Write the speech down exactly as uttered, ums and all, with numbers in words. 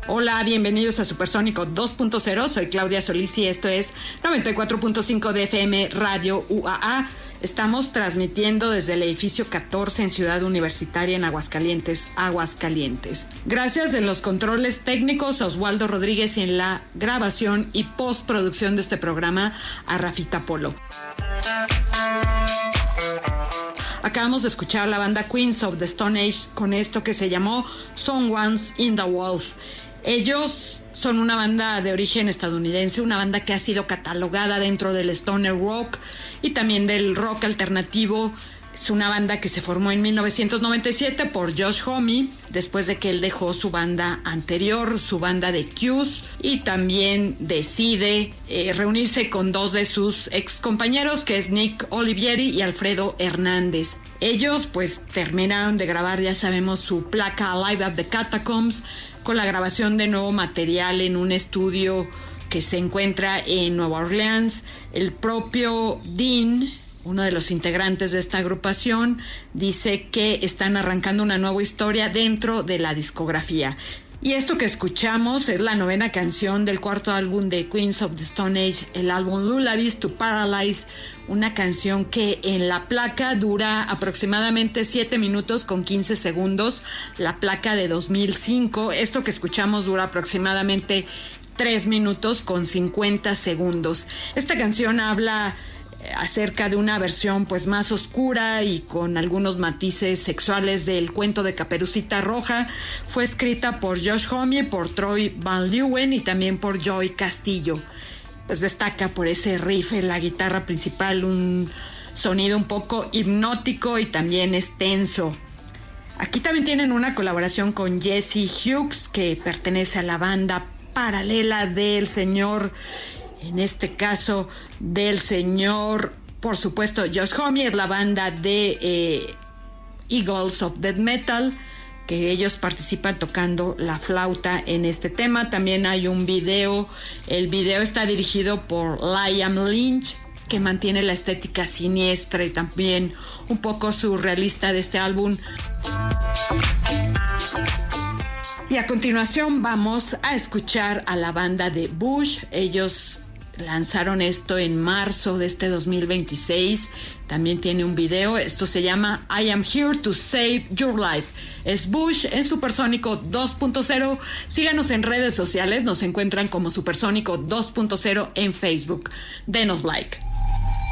Hola, bienvenidos a Supersónico dos punto cero. Soy Claudia Solís y esto es noventa y cuatro punto cinco de F M Radio U A A. Estamos transmitiendo desde el edificio catorce en Ciudad Universitaria en Aguascalientes, Aguascalientes. Gracias en los controles técnicos a Oswaldo Rodríguez y en la grabación y postproducción de este programa a Rafita Polo. Acabamos de escuchar a la banda Queens of the Stone Age con esto que se llamó Someone's in the Wolf. Ellos son una banda de origen estadounidense, una banda que ha sido catalogada dentro del stoner rock y también del rock alternativo. Es una banda que se formó en mil novecientos noventa y siete por Josh Homme, después de que él dejó su banda anterior, su banda de Q's, y también decide eh, reunirse con dos de sus ex compañeros, que es Nick Olivieri y Alfredo Hernández. Ellos pues terminaron de grabar, ya sabemos, su placa Live at the Catacombs, con la grabación de nuevo material en un estudio que se encuentra en Nueva Orleans. El propio Dean, uno de los integrantes de esta agrupación, dice que están arrancando una nueva historia dentro de la discografía. Y esto que escuchamos es la novena canción del cuarto álbum de Queens of the Stone Age, el álbum Lullabies to Paralyze, una canción que en la placa dura aproximadamente siete minutos con quince segundos, la placa de dos mil cinco. Esto que escuchamos dura aproximadamente tres minutos con cincuenta segundos. Esta canción habla acerca de una versión pues más oscura y con algunos matices sexuales del cuento de Caperucita Roja. Fue escrita por Josh Homme, por Troy Van Leeuwen y también por Joey Castillo. Pues destaca por ese riff en la guitarra principal, un sonido un poco hipnótico y también extenso. Aquí también tienen una colaboración con Jesse Hughes, que pertenece a la banda paralela del señor, en este caso del señor, por supuesto, Josh Homme. Es la banda de eh, Eagles of Death Metal, que ellos participan tocando la flauta en este tema. También hay un video, el video está dirigido por Liam Lynch, que mantiene la estética siniestra y también un poco surrealista de este álbum. Y a continuación vamos a escuchar a la banda de Bush. Ellos lanzaron esto en marzo de este dos mil veintiséis. También tiene un video. Esto se llama I Am Here to Save Your Life. Es Bush en Supersónico dos punto cero. Síganos en redes sociales. Nos encuentran como Supersónico dos punto cero en Facebook. Denos like.